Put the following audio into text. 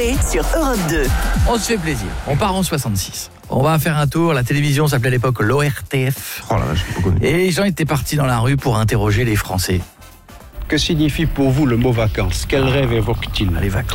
Coé sur Europe 2. On se fait plaisir. On part en 66. On va faire un tour. La télévision s'appelait à l'époque l'ORTF. Oh la vache, j'ai pas connu. Et les gens étaient partis dans la rue pour interroger les Français. Que signifie pour vous le mot vacances? Quel rêve évoque-t-il? Les vacances.